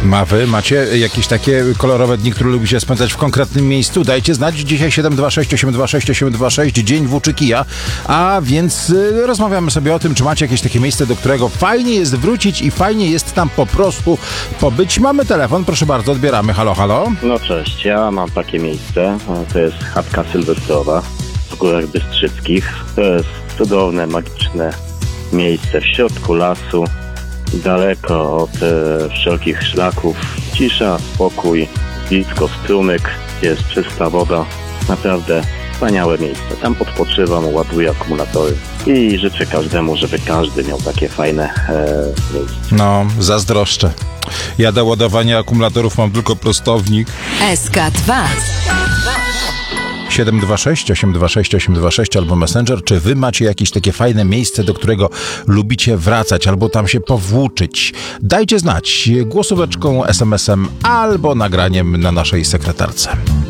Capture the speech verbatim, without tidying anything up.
Ma wy macie jakieś takie kolorowe dni, które lubicie spędzać w konkretnym miejscu? Dajcie znać. Dzisiaj siedem dwa sześć osiem dwa sześć osiem dwa sześć, dzień włóczykija. A więc y, rozmawiamy sobie o tym, czy macie jakieś takie miejsce, do którego fajnie jest wrócić i fajnie jest tam po prostu pobyć. Mamy telefon, proszę bardzo, odbieramy. Halo, halo. No cześć, ja mam takie miejsce. To jest chatka sylwestrowa w Górach Bystrzyckich. To jest cudowne, magiczne miejsce w środku lasu. Daleko od e, wszelkich szlaków, cisza, spokój, blisko strumyk, jest czysta woda, naprawdę wspaniałe miejsce. Tam odpoczywam, ładuję akumulatory i życzę każdemu, żeby każdy miał takie fajne e, miejsce. No, zazdroszczę. Ja do ładowania akumulatorów mam tylko prostownik. S K dwa siedem dwa sześć osiem dwa sześć osiem dwa sześć albo Messenger. Czy wy macie jakieś takie fajne miejsce, do którego lubicie wracać albo tam się powłóczyć? Dajcie znać głosóweczką, es em esem albo nagraniem na naszej sekretarce.